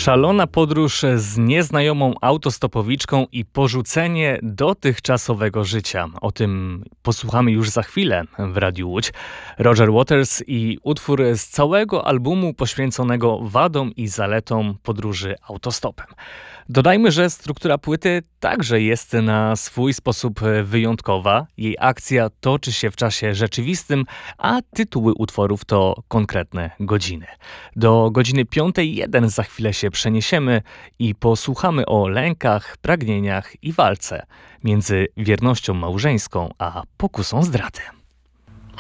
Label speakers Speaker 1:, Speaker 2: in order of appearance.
Speaker 1: Szalona podróż z nieznajomą autostopowiczką i porzucenie dotychczasowego życia. O tym posłuchamy już za chwilę w Radiu Łódź. Roger Waters i utwór z całego albumu poświęconego wadom i zaletom podróży autostopem. Dodajmy, że struktura płyty także jest na swój sposób wyjątkowa. Jej akcja toczy się w czasie rzeczywistym, a tytuły utworów to konkretne godziny. Do godziny 5:01 za chwilę się przeniesiemy i posłuchamy o lękach, pragnieniach i walce między wiernością małżeńską a pokusą zdrady.